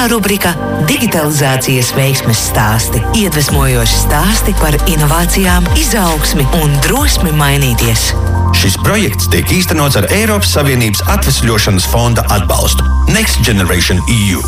rubrika Digitalizācijas veiksmes stāsti. Iedvesmojoši stāsti par inovācijām, izaugsmi un drosmi mainīties. Šis projekts tiek īstenots ar Eiropas Savienības atvesļošanas fonda atbalstu Next Generation EU.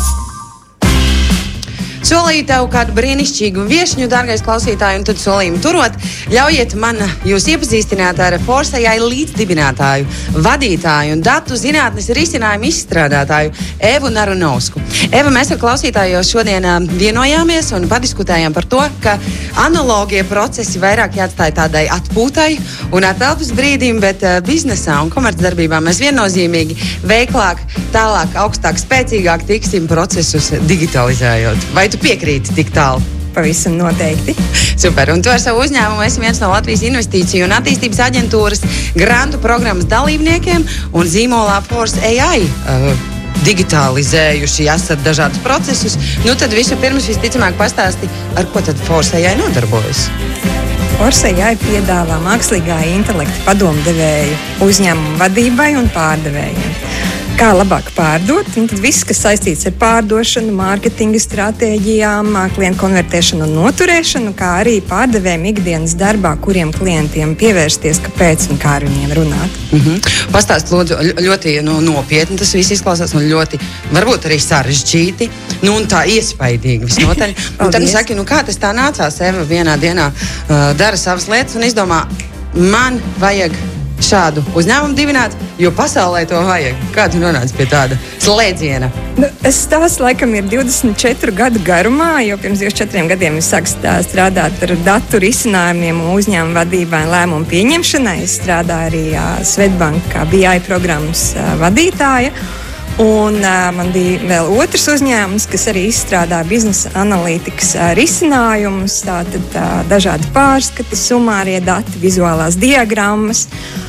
Solīju tev kādu brīnišķīgu viešņu, dārgais klausītāji, un tad solījumu turot, ļaujiet man jūs iepazīstināt ar Force.ai līdzdibinātāju, vadītāju un datu zinātnes risinājumu izstrādātāju Evu Narunovsku. Eva, mēs ar klausītāju jau šodien vienojāmies un padiskutējām par to, ka analogie procesi vairāk jāatstāja tādai atpūtai un atelpas brīdim, bet biznesā un komercdarbībā mēs viennozīmīgi veiklāk, tālāk, augstāk, spēcīgāk tiksim procesus digitalizējot. Vai tu piekrīti tik tālu? Pavisam noteikti. Super, un tu ar savu uzņēmumu esi viens no Latvijas investīciju un attīstības aģentūras grantu programmas dalībniekiem un zīmolā Force.ai digitalizējuši esat dažādus procesus. Nu tad vispirms visticamāk pastāsti, ar ko tad Force.ai nodarbojas? Force.ai piedāvā mākslīgā intelekta padomdevēju uzņēmumu vadībai un pārdevējiem. Kā labāk pārdot, un tad viss, kas saistīts ar pārdošanu, mārketinga stratēģijām, klientu konvertēšanu un noturēšanu, kā arī pārdevējiem ikdienas darbā, kuriem klientiem pievērsties, kāpēc un kā ar viņiem runāt. Pastāst, lūdzu, ļoti nopietni tas viss izklausās un ļoti, varbūt arī sarežģīti, un tā iespaidīgi visnotaļ. Un tad saki, kā tas tā nācās, Eva vienā dienā dara savas lietas un izdomā, man vajag šādu uzņēmumu dibināt, jo pasaulē to vajag. Kā tu nonāci pie tāda slēdziena? Es stāstu laikam ir 24 gadu garumā, jo pirms 24 gadiem es sāku strādāt ar datu risinājumiem un uzņēmumu vadībai un lēmumu pieņemšanai. Es strādāju arī Swedbank kā BI programmas vadītāja. Un man bija vēl otrs uzņēmums, kas arī izstrādā biznesa analītikas risinājumus, tātad dažādi pārskati, sumārie dati, vizuālās diagrammas.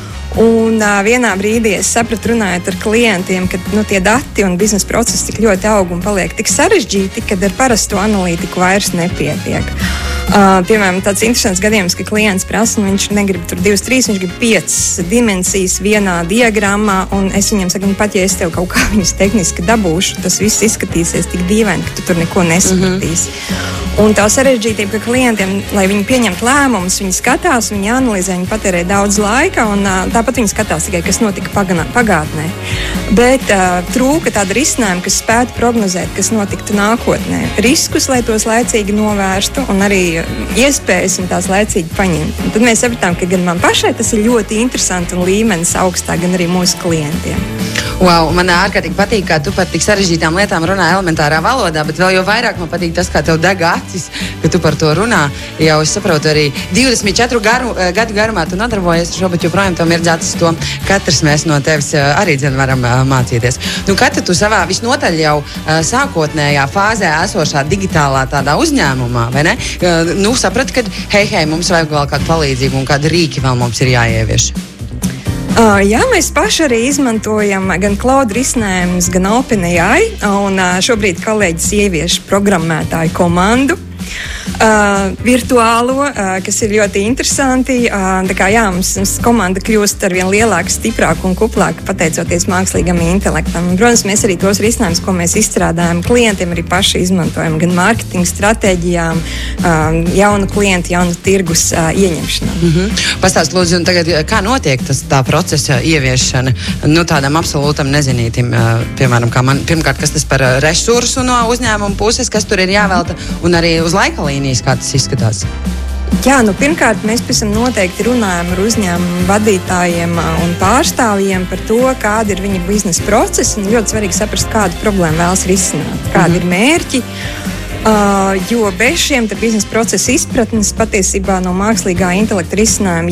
Un vienā brīdī es sapratu, runājot ar klientiem, ka tie dati un biznesa procesi tik ļoti aug un paliek tik sarežģīti, ka ar parasto analītiku vairs nepietiek. Piemēram, tāds interesants gadījums, ka klients prasa, viņš negrib tur 2, 3, viņš grib 5 dimensijas vienā diagrammā, un es viņam saku, pat ja es tev kaut kā viņas tehniski dabūšu, tas viss izskatīsies tik dīvaini, ka tu tur neko nesapratīsi. Un tā sarežģītība, ka klientiem, lai viņi pieņemtu lēmumus, viņi skatās, viņi analizē, viņi patērē daudz laika, un tāpat viņi skatās tikai, kas notika pagātnē. Bet trūka tāda risinājuma, kas spētu prognozēt, kas notiktu nākotnē. Riskus, lai tos laicīgi novērstu, un arī iespējas un tās laicīgi paņemt. Un tad mēs sapratām, ka gan man pašai tas ir ļoti interesanti un līmenis augstā, gan arī mūsu klientiem. Wow, man ārkārtīgi patīk, kā tu par tik sarežģītām lietām runā elementārā valodā, bet vēl jau vairāk man patīk tas, kā tev deg acis, ka tu par to runā. Jau es saprotu, arī 24 gadu garumā tu nodarbojies ar šo, bet joprojām tev mirdz acis to. Katrs mēs no tevis arī varam mācīties. Kad tu savā visnotaļ jau sākotnējā fāzē esošā digitālā tādā uzņēmumā, vai ne? Saprati, ka hei, mums vajag vēl kādu palīdzību un kādu rīki vēl mums ir jāievieš. Jā, mēs paši arī izmantojam gan cloud risinājumus, gan OpenAI, un šobrīd kolēģis ievieš programmētāju komandu. Virtuālo, kas ir ļoti interesanti. Tā kā jā, mums komanda kļūst arvien lielāka, stiprāka un kuplāka pateicoties mākslīgam intelektam. Un, protams, mēs arī tos risinājumus, ko mēs izstrādājam, klientiem arī paši izmantojam, gan mārketinga stratēģijām, jaunu klientu, jaunu tirgus ieņemšanām. Pastāst, lūdzu, un tagad, kā notiek tā procesa ieviešana? Tādam absolūtam nezinītim, piemēram, kā man, pirmkārt, kas tas par resursu no uzņēmuma puses, kas tur ir jāvelta, un arī uz laika līnijas, kā tas izskatās? Jā, pirmkārt, mēs pavisam noteikti runājam ar uzņēmumu vadītājiem un pārstāvjiem par to, kāda ir viņa biznesa procesa, un ļoti svarīgi saprast, kādu problēmu vēlas risināt, kādi ir mērķi. Jo bez šiem biznesa procesa izpratnes patiesībā no mākslīgā intelekta risinājuma